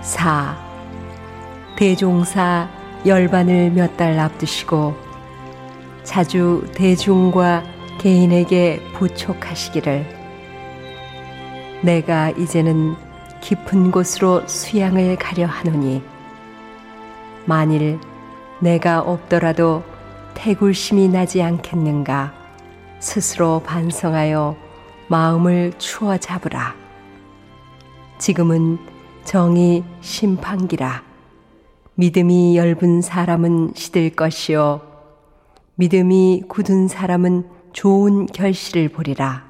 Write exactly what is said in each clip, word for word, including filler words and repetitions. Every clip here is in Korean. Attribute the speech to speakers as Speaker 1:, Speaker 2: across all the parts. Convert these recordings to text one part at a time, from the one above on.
Speaker 1: 사. 대종사 열반을 몇 달 앞두시고 자주 대중과 개인에게 부촉하시기를 내가 이제는 깊은 곳으로 수양을 가려 하노니 만일 내가 없더라도 태굴심이 나지 않겠는가 스스로 반성하여 마음을 추워 잡으라. 지금은 정의 심판기라. 믿음이 엷은 사람은 시들 것이요 믿음이 굳은 사람은 좋은 결실을 보리라.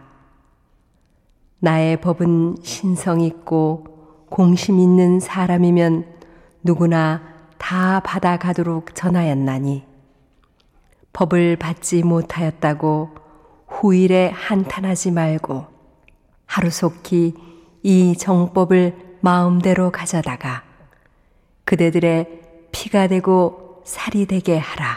Speaker 1: 나의 법은 신성 있고 공심 있는 사람이면 누구나 다 받아가도록 전하였나니 법을 받지 못하였다고 후일에 한탄하지 말고 하루속히 이 정법을 마음대로 가져다가 그대들의 피가 되고 살이 되게 하라.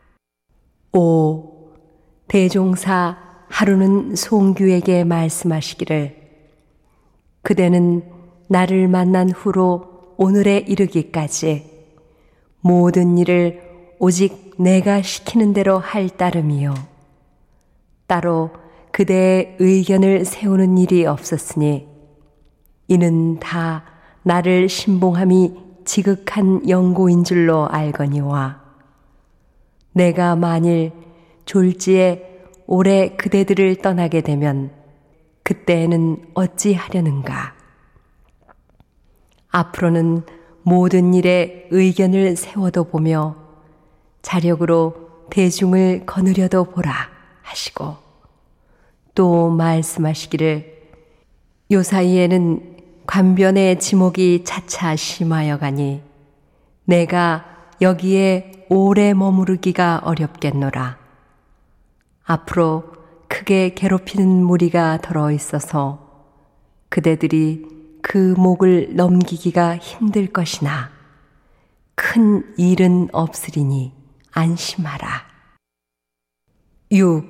Speaker 1: 오. 대종사 하루는 송규에게 말씀하시기를 그대는 나를 만난 후로 오늘에 이르기까지 모든 일을 오직 내가 시키는 대로 할 따름이요 따로 그대의 의견을 세우는 일이 없었으니 이는 다 나를 신봉함이 지극한 영고인 줄로 알거니와 내가 만일 졸지에 올해 그대들을 떠나게 되면 그때에는 어찌하려는가. 앞으로는 모든 일에 의견을 세워도 보며 자력으로 대중을 거느려도 보라 하시고 또 말씀하시기를 요사이에는 관변의 지목이 차차 심하여 가니 내가 여기에 오래 머무르기가 어렵겠노라. 앞으로 크게 괴롭히는 무리가 더러 있어서 그대들이 그 목을 넘기기가 힘들 것이나 큰 일은 없으리니 안심하라. 육.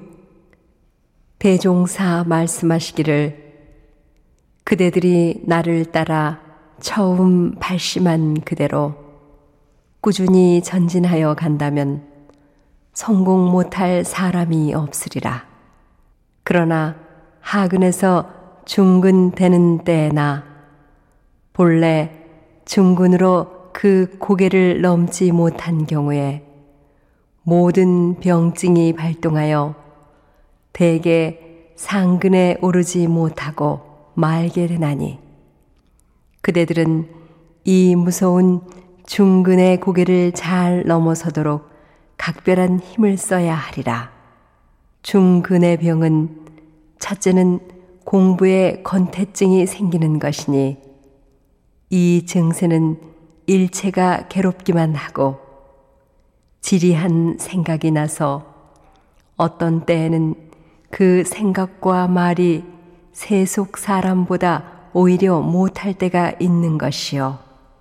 Speaker 1: 대종사 말씀하시기를 그대들이 나를 따라 처음 발심한 그대로 꾸준히 전진하여 간다면 성공 못할 사람이 없으리라. 그러나 하근에서 중근 되는 때나 본래 중근으로 그 고개를 넘지 못한 경우에 모든 병증이 발동하여 대개 상근에 오르지 못하고 말게 되나니 그대들은 이 무서운 중근의 고개를 잘 넘어서도록 각별한 힘을 써야 하리라. 중근의 병은 첫째는 공부에 건태증이 생기는 것이니 이 증세는 일체가 괴롭기만 하고 지리한 생각이 나서 어떤 때에는 그 생각과 말이 세속 사람보다 오히려 못할 때가 있는 것이요.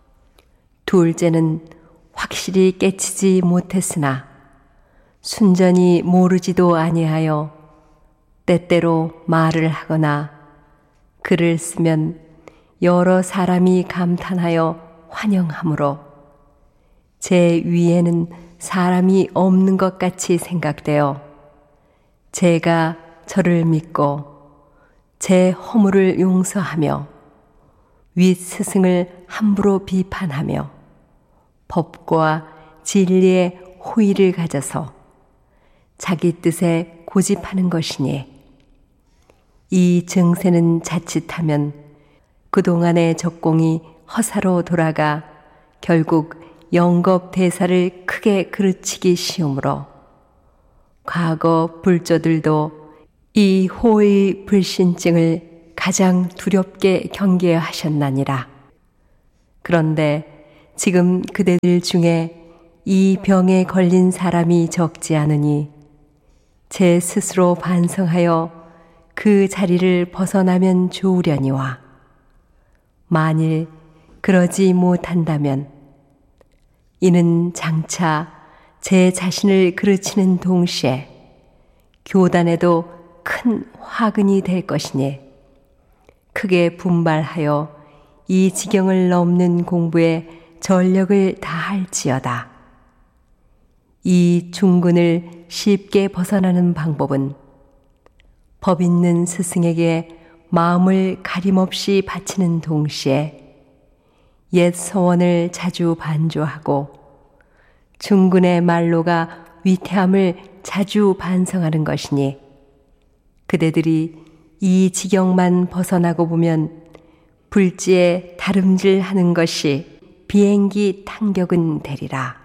Speaker 1: 둘째는 확실히 깨치지 못했으나 순전히 모르지도 아니하여 때때로 말을 하거나 글을 쓰면 여러 사람이 감탄하여 환영하므로 제 위에는 사람이 없는 것 같이 생각되어 제가 저를 믿고 제 허물을 용서하며 윗 스승을 함부로 비판하며 법과 진리의 호의를 가져서 자기 뜻에 고집하는 것이니 이 증세는 자칫하면 그동안의 적공이 허사로 돌아가 결국 영겁대사를 크게 그르치기 쉬우므로 과거 불조들도 이 호의 불신증을 가장 두렵게 경계하셨나니라. 그런데 지금 그대들 중에 이 병에 걸린 사람이 적지 않으니 제 스스로 반성하여 그 자리를 벗어나면 좋으려니와 만일 그러지 못한다면 이는 장차 제 자신을 그르치는 동시에 교단에도 큰 화근이 될 것이니 크게 분발하여 이 지경을 넘는 공부에 전력을 다할지어다. 이 중군을 쉽게 벗어나는 방법은 법 있는 스승에게 마음을 가림없이 바치는 동시에 옛 서원을 자주 반조하고 중군의 말로가 위태함을 자주 반성하는 것이니, 그대들이 이 지경만 벗어나고 보면 불지에 다름질하는 것이 비행기 탄격은 되리라.